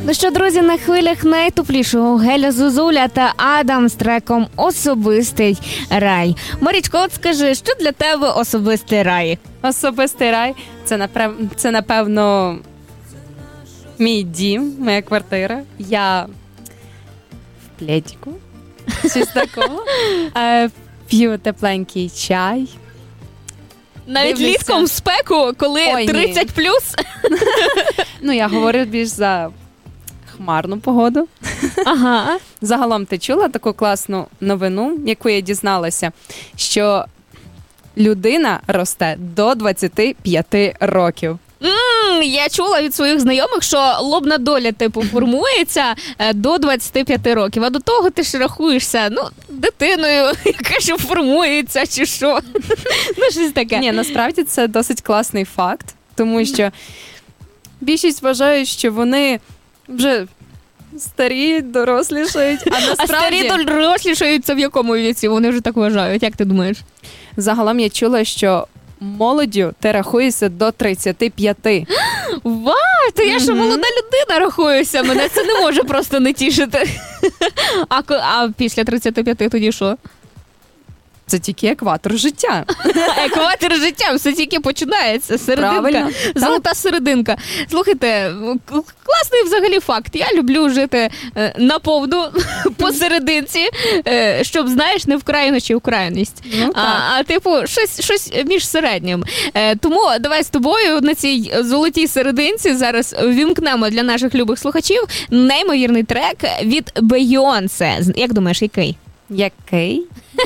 Ну що, друзі, на хвилях найтоплішого Геля Зозуля та Адам з треком «Особистий рай». Марічко, от скажи, що для тебе особистий рай? Особистий рай – це, напевно, мій дім, моя квартира. Я в пледіку, щось такого. П'ю тепленький чай. Навіть Дивлюся. літком в спеку, коли Ой, ні. 30+. Ну, я говорю більш за хмарну погоду. Ага. Загалом, ти чула таку класну новину, яку я дізналася, що людина росте до 25 років. Я чула від своїх знайомих, що лобна доля, формується до 25 років. А до того ти ж рахуєшся, дитиною, яка ж формується, чи що. Щось таке. Ні, насправді це досить класний факт, тому що більшість вважають, що вони вже старі, дорослішають, а А насправді... старі дорослішаються в якому віці? Вони вже так вважають. Як ти думаєш? Загалом я чула, що молоддю ти рахуєшся до 35. Вау, то я ж молода людина рахуюся. Мене це не може просто не тішити. А після 35 тоді що? Це тільки екватор життя. Екватор життя, все тільки починається. Серединка. Правильно. Золота серединка. Слухайте, класний взагалі факт. Я люблю жити наповну, посерединці, щоб, знаєш, не вкрайність чи вкрайність. Ну, так. Щось між середнім. Тому давай з тобою на цій золотій серединці зараз вімкнемо для наших любих слухачів неймовірний трек від Бейонсе. Як думаєш, який? Який?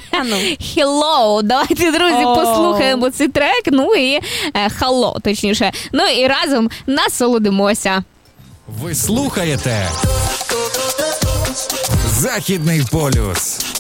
Hello. Давайте, друзі, послухаємо цей трек. І hello, точніше. І разом насолодимося. Ви слухаєте Західний полюс.